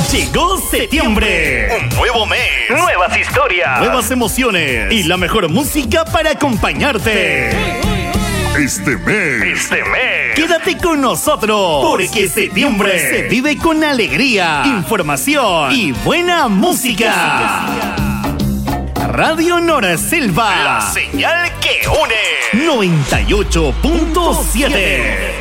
Llegó septiembre. Un nuevo mes. Nuevas historias. Nuevas emociones. Y la mejor música para acompañarte. Este mes. Quédate con nosotros. Porque septiembre se vive con alegría, información y buena música. Radio Norselva. La señal que une. 98.7.